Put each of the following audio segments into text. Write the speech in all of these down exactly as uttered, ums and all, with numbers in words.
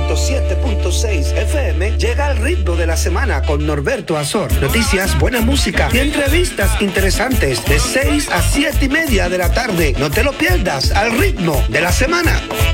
ciento siete punto seis F M llega al ritmo de la semana con Norberto Azor. Noticias, buena música y entrevistas interesantes de seis a siete y media de la tarde. No te lo pierdas, al ritmo de la semana.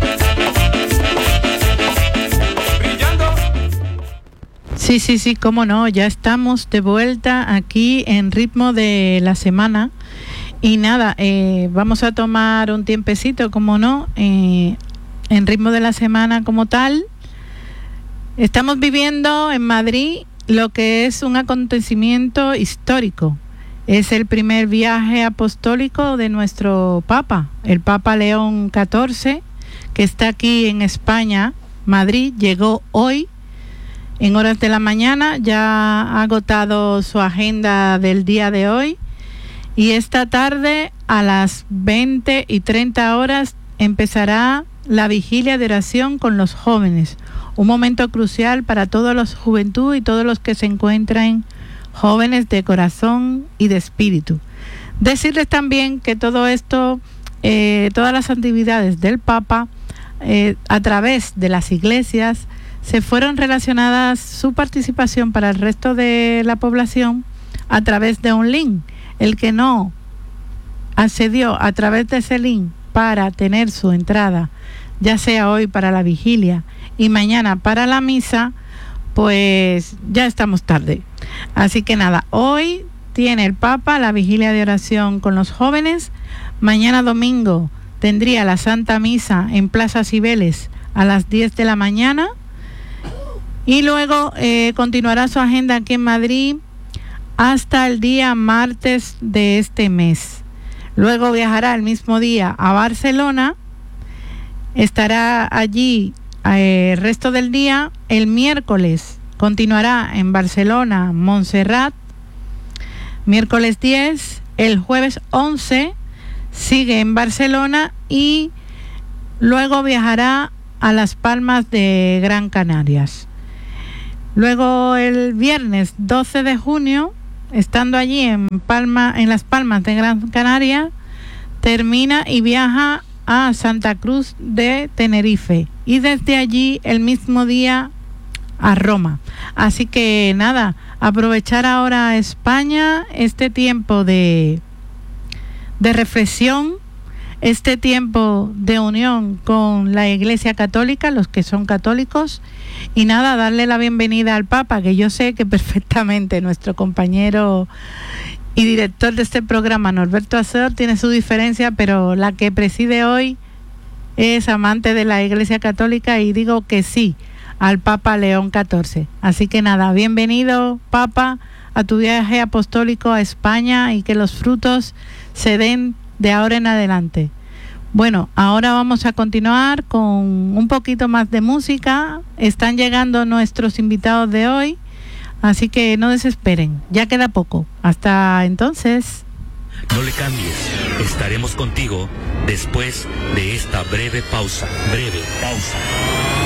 Sí, sí, sí, cómo no, ya estamos de vuelta aquí en ritmo de la semana. Y nada, eh, vamos a tomar un tiempecito, como no, eh, en ritmo de la semana como tal. Estamos viviendo en Madrid lo que es un acontecimiento histórico. Es el primer viaje apostólico de nuestro Papa, el Papa León catorce, que está aquí en España, Madrid. Llegó hoy en horas de la mañana, ya ha agotado su agenda del día de hoy. Y esta tarde a las veinte y treinta horas empezará la vigilia de oración con los jóvenes. Un momento crucial para todos los juventud y todos los que se encuentran jóvenes de corazón y de espíritu. Decirles también que todo esto, eh, todas las actividades del Papa, eh, a través de las iglesias, se fueron relacionadas su participación para el resto de la población a través de un link. El que no accedió a través de ese link para tener su entrada, ya sea hoy para la vigilia y mañana para la misa, pues ya estamos tarde. Así que nada, hoy tiene el Papa la vigilia de oración con los jóvenes. Mañana domingo tendría la Santa Misa en Plaza Cibeles a las diez de la mañana. Y luego eh, continuará su agenda aquí en Madrid hasta el día martes de este mes. Luego viajará el mismo día a Barcelona. Estará allí eh, el resto del día. El miércoles continuará en Barcelona, Montserrat. Miércoles diez. El jueves once sigue en Barcelona y luego viajará a Las Palmas de Gran Canarias. Luego el viernes doce de junio, estando allí en Palma, en Las Palmas de Gran Canaria, termina y viaja a Santa Cruz de Tenerife y desde allí el mismo día a Roma. Así que nada, aprovechar ahora España, este tiempo de, de reflexión, este tiempo de unión con la Iglesia Católica, los que son católicos, y nada, darle la bienvenida al Papa, que yo sé que perfectamente nuestro compañero y director de este programa, Norberto Azor, tiene su diferencia, pero la que preside hoy es amante de la Iglesia Católica y digo que sí al Papa León catorce. Así que nada, bienvenido, Papa, a tu viaje apostólico a España y que los frutos se den de ahora en adelante. Bueno, ahora vamos a continuar con un poquito más de música. Están llegando nuestros invitados de hoy, así que no desesperen, ya queda poco. Hasta entonces. No le cambies, estaremos contigo después de esta breve pausa. Breve pausa.